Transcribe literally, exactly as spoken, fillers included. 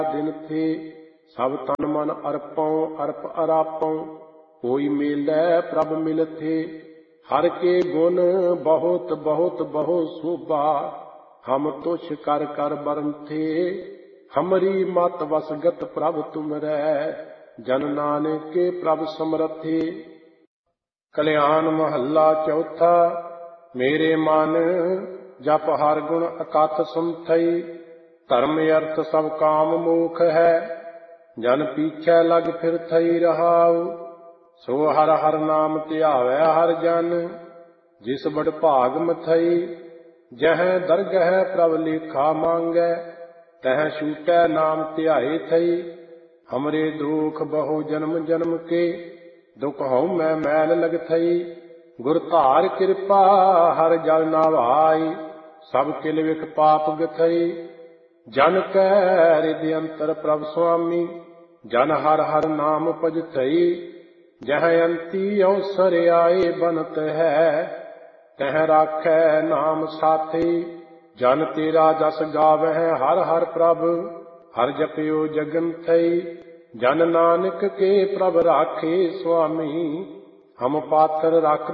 दिन थे सब तन मन अर्पौ अर्प अरापौ कोई मेलै प्रभ मिलथे हर के गुण बहुत बहुत बहु शोभा हम तुछ कर कर बरन थे हमरी मत वसगत प्रभ तुमरै जन नानक के प्रभ समरथे। कल्याण महला चौथा। मेरे मन जप हर गुण अकथ सुनथई धर्म अर्थ सब काम मोख है जन पीछे लग फिर थई रहाऊ सो हर हर नाम ध्यावै हर जन जिस बड़ भाग मथई जह दरगह प्रभ लेखा मांगै तह छूटै नाम ध्याए थई हमरे दुख बहु जन्म जन्म के दुख हूँ मैं मैल लग थई गुर धार कृपा हर जल नावाई सब किल विख पाप गथई जन कै हृदय अंतर प्रभ स्वामी जन हर हर नाम भजथई जह अंती अवसर आए बनत है तह राखै नाम साथी जन तेरा जस गावै हर हर प्रभ हर जपियो जगन थई जन नानक के प्रभ राखे स्वामी हम पात्र रख